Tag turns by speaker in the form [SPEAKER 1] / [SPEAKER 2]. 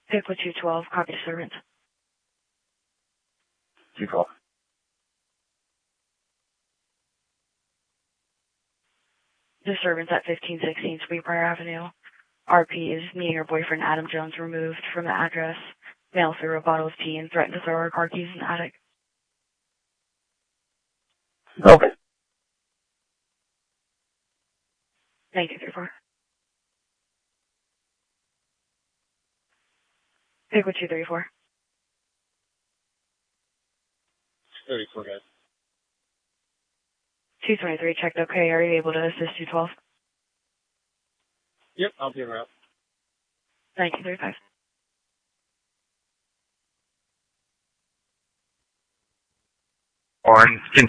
[SPEAKER 1] Pick with 212, copy disturbance.
[SPEAKER 2] 212.
[SPEAKER 1] Disturbance at 1516 Sweetbriar Avenue. RP is needing her boyfriend Adam Jones removed from the address. Mail through a bottle of tea and threatened to throw her car keys in the attic.
[SPEAKER 2] Okay.
[SPEAKER 1] Thank you, 34. Pick with 234.
[SPEAKER 2] 34, guys.
[SPEAKER 1] 223 checked okay. Are you able to assist 212?
[SPEAKER 2] Yep, I'll be around.
[SPEAKER 1] Thank you, 35.
[SPEAKER 2] Orange.